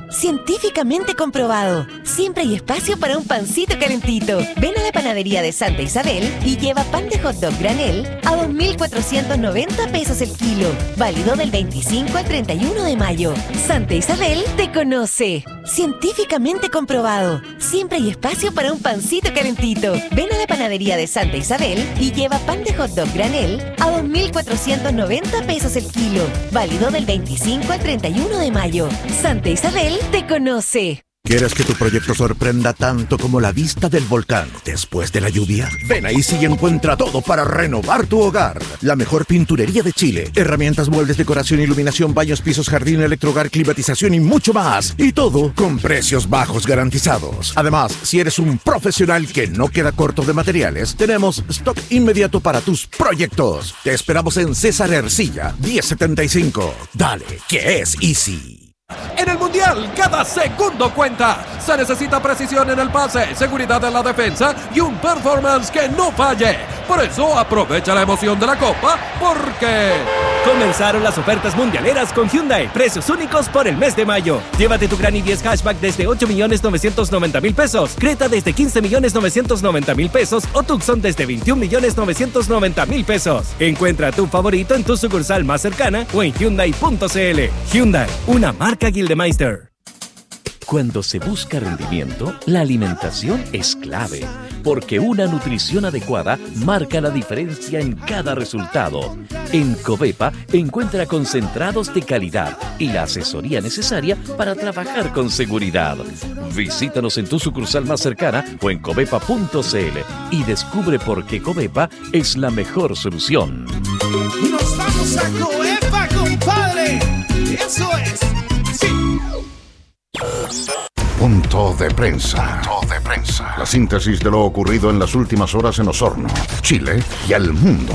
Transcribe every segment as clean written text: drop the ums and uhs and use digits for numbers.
científicamente comprobado. Siempre hay espacio para un pancito calentito. Ven a la panadería de Santa Isabel y lleva pan de hot dog granel a 2.490 pesos el kilo. Válido del 25 al 31 de mayo. Santa Isabel te conoce. Científicamente comprobado. Siempre hay espacio para un pancito calentito. Ven a la panadería de Santa Isabel y lleva pan de hot dog granel a 2.490 pesos el kilo. Válido del 25 al 31 de mayo. Santa Isabel te conoce. ¿Quieres que tu proyecto sorprenda tanto como la vista del volcán después de la lluvia? Ven a Easy y encuentra todo para renovar tu hogar. La mejor pinturería de Chile. Herramientas, moldes, decoración, iluminación, baños, pisos, jardín, electrohogar, climatización y mucho más. Y todo con precios bajos garantizados. Además, si eres un profesional que no queda corto de materiales, tenemos stock inmediato para tus proyectos. Te esperamos en César Ercilla, 1075. Dale, que es Easy. En el Mundial, cada segundo cuenta. Se necesita precisión en el pase, seguridad en la defensa y un performance que no falle. Por eso, aprovecha la emoción de la Copa, porque... Comenzaron las ofertas mundialeras con Hyundai. Precios únicos por el mes de mayo. Llévate tu Gran i10 Hatchback desde 8.990.000 pesos. Creta desde 15.990.000 pesos. O Tucson desde 21.990.000 pesos. Encuentra tu favorito en tu sucursal más cercana o en Hyundai.cl. Hyundai, una marca Gildemeister. Cuando se busca rendimiento, la alimentación es clave, porque una nutrición adecuada marca la diferencia en cada resultado. En Covepa encuentra concentrados de calidad y la asesoría necesaria para trabajar con seguridad. Visítanos en tu sucursal más cercana o en covepa.cl y descubre por qué Covepa es la mejor solución. ¡Nos vamos a Covepa, compadre! ¡Eso es! ¡Sí! Punto de prensa. La síntesis de lo ocurrido en las últimas horas en Osorno, Chile y el mundo.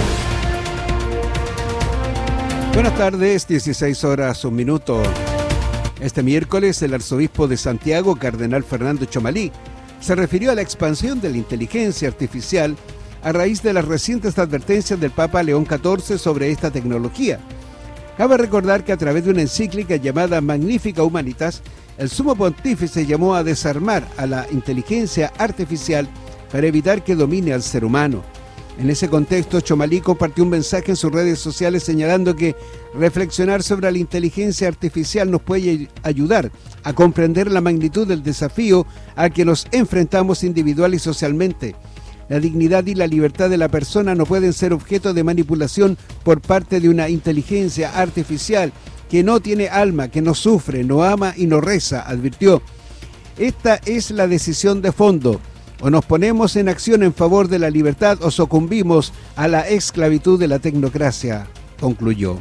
Buenas tardes, 16 horas, 1 minuto. Este miércoles, el arzobispo de Santiago, cardenal Fernando Chomalí, se refirió a la expansión de la inteligencia artificial a raíz de las recientes advertencias del Papa León XIV sobre esta tecnología. Cabe recordar que a través de una encíclica llamada Magnificat Humanitas, el sumo pontífice llamó a desarmar a la inteligencia artificial para evitar que domine al ser humano. En ese contexto, Chomalí compartió un mensaje en sus redes sociales señalando que reflexionar sobre la inteligencia artificial nos puede ayudar a comprender la magnitud del desafío al que nos enfrentamos individual y socialmente. La dignidad y la libertad de la persona no pueden ser objeto de manipulación por parte de una inteligencia artificial que no tiene alma, que no sufre, no ama y no reza, advirtió. Esta es la decisión de fondo. O nos ponemos en acción en favor de la libertad o sucumbimos a la esclavitud de la tecnocracia, concluyó.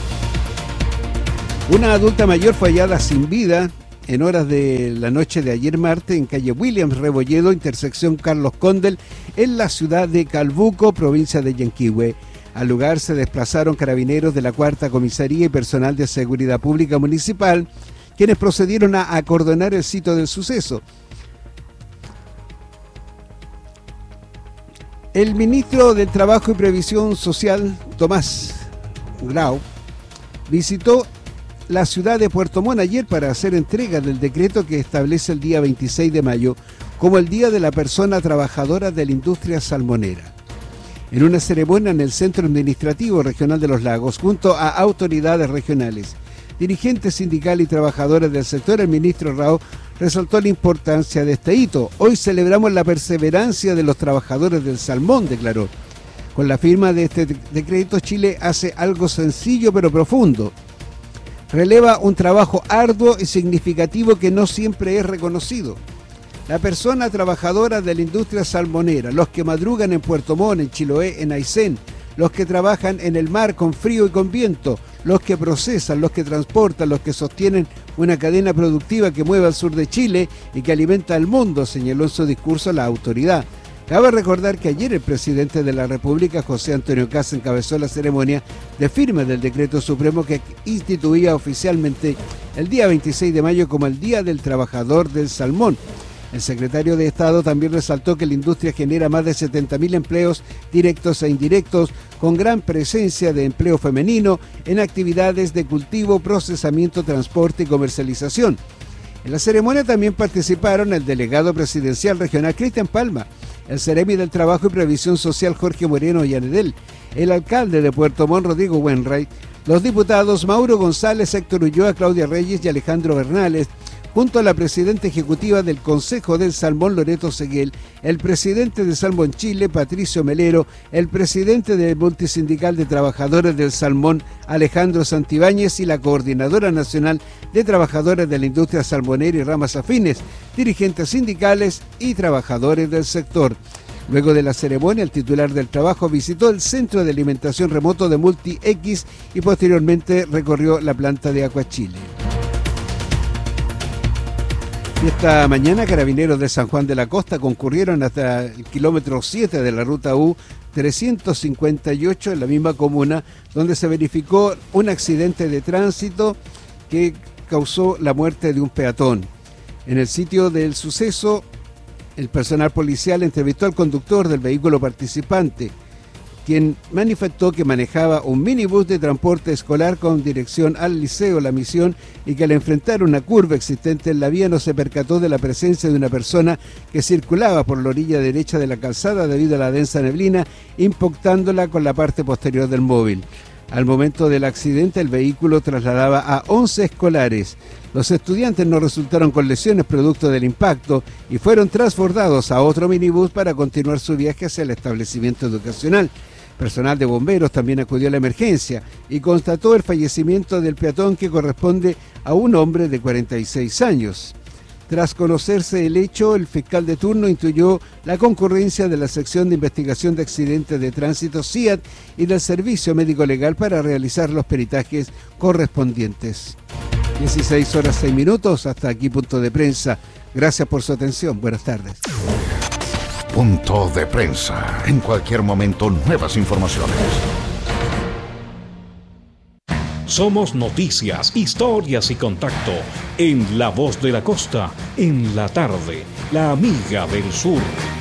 Una adulta mayor fue hallada sin vida en horas de la noche de ayer martes en calle Williams Rebolledo, intersección Carlos Condel, en la ciudad de Calbuco, provincia de Yanquihue. Al lugar se desplazaron carabineros de la 4ª Comisaría y personal de Seguridad Pública Municipal, quienes procedieron a acordonar el sitio del suceso. El ministro del Trabajo y Previsión Social, Tomás Grau, visitó la ciudad de Puerto Montt ayer para hacer entrega del decreto que establece el día 26 de mayo como el Día de la Persona Trabajadora de la Industria Salmonera. En una ceremonia en el Centro Administrativo Regional de los Lagos, junto a autoridades regionales, dirigentes sindicales y trabajadores del sector, el ministro Rao resaltó la importancia de este hito. Hoy celebramos la perseverancia de los trabajadores del salmón, declaró. Con la firma de este decreto, Chile hace algo sencillo pero profundo. Releva un trabajo arduo y significativo que no siempre es reconocido. La persona trabajadora de la industria salmonera, los que madrugan en Puerto Montt, en Chiloé, en Aysén, los que trabajan en el mar con frío y con viento, los que procesan, los que transportan, los que sostienen una cadena productiva que mueve al sur de Chile y que alimenta al mundo, señaló en su discurso la autoridad. Cabe recordar que ayer el presidente de la República, José Antonio Kast, encabezó la ceremonia de firma del decreto supremo que instituía oficialmente el día 26 de mayo como el Día del Trabajador del Salmón. El secretario de Estado también resaltó que la industria genera más de 70.000 empleos directos e indirectos, con gran presencia de empleo femenino en actividades de cultivo, procesamiento, transporte y comercialización. En la ceremonia también participaron el delegado presidencial regional Cristian Palma, el Ceremi del Trabajo y Previsión Social Jorge Moreno Llanedel, el alcalde de Puerto Montt Rodrigo Wenray, los diputados Mauro González, Héctor Ulloa, Claudia Reyes y Alejandro Bernales, junto a la presidenta ejecutiva del Consejo del Salmón, Loreto Seguel, el presidente de Salmón Chile, Patricio Melero, el presidente del Multisindical de Trabajadores del Salmón, Alejandro Santibáñez, y la Coordinadora Nacional de Trabajadores de la Industria Salmonera y Ramas Afines, dirigentes sindicales y trabajadores del sector. Luego de la ceremonia, el titular del trabajo visitó el Centro de Alimentación Remoto de Multi-X y posteriormente recorrió la planta de Aquachile. Y esta mañana, carabineros de San Juan de la Costa concurrieron hasta el kilómetro 7 de la ruta U 358 en la misma comuna, donde se verificó un accidente de tránsito que causó la muerte de un peatón. En el sitio del suceso, el personal policial entrevistó al conductor del vehículo participante, quien manifestó que manejaba un minibús de transporte escolar con dirección al Liceo La Misión y que al enfrentar una curva existente en la vía no se percató de la presencia de una persona que circulaba por la orilla derecha de la calzada debido a la densa neblina, impactándola con la parte posterior del móvil. Al momento del accidente, el vehículo trasladaba a 11 escolares. Los estudiantes no resultaron con lesiones producto del impacto y fueron transbordados a otro minibús para continuar su viaje hacia el establecimiento educacional. Personal de bomberos también acudió a la emergencia y constató el fallecimiento del peatón, que corresponde a un hombre de 46 años. Tras conocerse el hecho, el fiscal de turno intuyó la concurrencia de la sección de investigación de accidentes de tránsito SIAT y del Servicio Médico Legal para realizar los peritajes correspondientes. 16:06. Hasta aquí Punto de Prensa. Gracias por su atención. Buenas tardes. Punto de Prensa. En cualquier momento, nuevas informaciones. Somos noticias, historias y contacto en La Voz de la Costa, en la tarde, la amiga del sur.